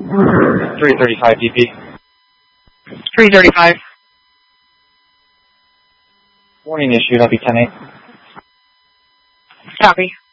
335 DP. 335. Warning issued, I'll be 10-8. Copy.